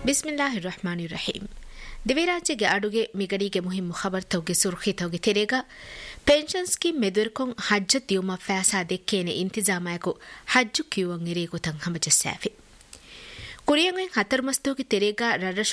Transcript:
ಬಿಸ್ಮಿಲ್ಲಾಹಿರ್ ರಹಮಾನಿರ್ ರಹೀಂ. ದಿವಿರಾಜ್ಯಗೆ ಅಡುಗೆ ಮಿಗಡಿಗೆ ಮುಹಿಮ್ ಖಬರ್ ತೌಗೆ ಸುರ್ಖಿ ತೌಗೆ ತೆರೆಗ pension scheme ಮೆದುರ್ಕೊಂ ಹಜ್ಜ ದಿಯುಮ ಫ್ಯಾಸಾ ದೆಕ್ಕೇನೆ ಇಂತಿಜಾಮಾಯಕು ಹಜ್ಜು ಕ್ಯೂವಂ ಇರೇಗುತಂ ಹಮಜಸ್ಸಾಫಿ ಕುರಿಯಂಗೆನ್ ಹತರ್ಮಸ್ತೋಗೆ ತೆರೆಗ ರಡ